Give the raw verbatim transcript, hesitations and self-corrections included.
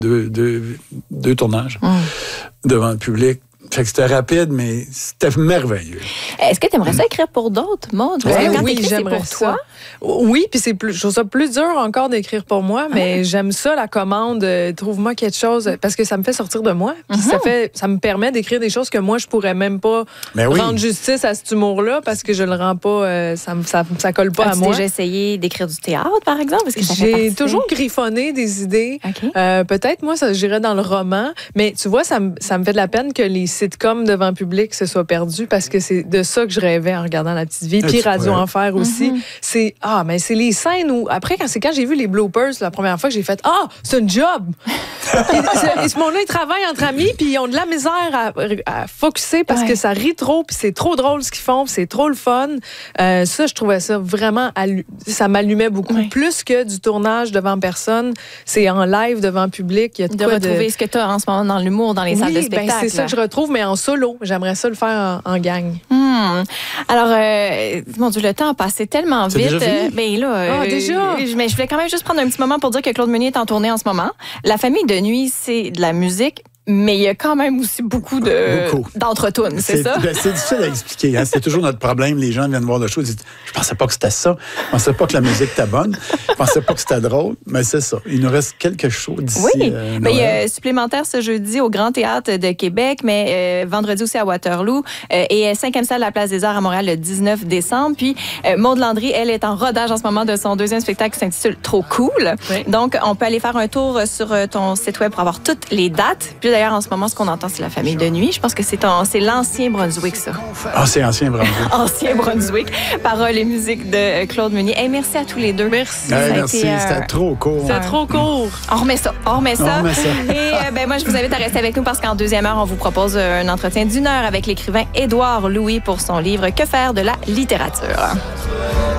deux, deux, deux tournages mm. devant le public. Fait que c'était rapide, mais c'était merveilleux. Est-ce que tu aimerais ça écrire pour d'autres, Maud? Parce Ouais, que quand oui, t'écris, c'est j'aimerais pour ça. toi. Oui, puis c'est plus, je trouve ça plus dur encore d'écrire pour moi, mais ah. j'aime ça, la commande. Euh, trouve-moi quelque chose, parce que ça me fait sortir de moi. Puis mm-hmm. ça, fait, ça me permet d'écrire des choses que moi, je pourrais même pas oui. rendre justice à cet humour-là, parce que je le rends pas, euh, ça, ça, ça colle pas As-tu à moi. As-tu déjà essayé d'écrire du théâtre, par exemple? Parce que ça J'ai fait toujours griffonné des idées. Okay. Euh, peut-être, moi, ça j'irais dans le roman, mais tu vois, ça me, ça me fait de la peine que les sitcoms devant public se soient perdus, parce que c'est de ça que je rêvais en regardant La Petite Vie. Puis Radio Enfer aussi. Mm-hmm. C'est, ah, mais c'est les scènes où, après, quand c'est quand j'ai vu les bloopers la première fois que j'ai fait, ah, c'est un job! et, et ce monde-là, ils travaillent entre amis, puis ils ont de la misère à, à focusser parce ouais. que ça rit trop, puis c'est trop drôle ce qu'ils font, puis c'est trop le fun. Euh, ça, je trouvais ça vraiment, allu- ça m'allumait beaucoup. Ouais. Plus que du tournage devant personne, c'est en live devant public. Il y a de, de quoi retrouver de... ce que tu as en ce moment dans l'humour, dans les oui, salles de spectacle. Ben, c'est ça que je retrouve, mais en solo. J'aimerais ça le faire en, en gang. Hmm. Alors, euh, mon Dieu, le temps a passé tellement c'est vite. Déjà fini? Euh, ben là, ah, déjà? Euh, mais je voulais quand même juste prendre un petit moment pour dire que Claude Meunier est en tournée en ce moment. La famille de nuit, c'est de la musique, mais il y a quand même aussi beaucoup de beaucoup. d'entre-tunes, c'est, c'est ça? Ben, c'est difficile à expliquer. Hein? C'est toujours notre problème. Les gens viennent voir le show et disent « Je pensais pas que c'était ça. Je pensais pas que la musique était bonne. Je pensais pas que c'était drôle. » Mais c'est ça. Il nous reste quelques shows d'ici. Oui. Euh, ben, il y a supplémentaire ce jeudi au Grand Théâtre de Québec, mais euh, vendredi aussi à Waterloo euh, et cinquième salle à la Place des Arts à Montréal le dix-neuf décembre. Puis euh, Maude Landry, elle est en rodage en ce moment de son deuxième spectacle qui s'intitule « Trop cool oui. ». Donc, on peut aller faire un tour sur ton site web pour avoir toutes les dates. Puis d'ailleurs, en ce moment, ce qu'on entend, c'est la famille de nuit. Je pense que c'est, ton, c'est l'ancien Brunswick, ça. Ah, c'est ancien Brunswick. Ancien Brunswick. Paroles et musique de Claude Meunier. Hey, merci à tous les deux. Merci. Hey, merci, été, euh... c'était trop court. C'était trop court. On remet ça. On remet ça. On remet ça. Et euh, ben, moi, je vous invite à rester avec nous parce qu'en deuxième heure, on vous propose un entretien d'une heure avec l'écrivain Édouard Louis pour son livre « Que faire de la littérature ».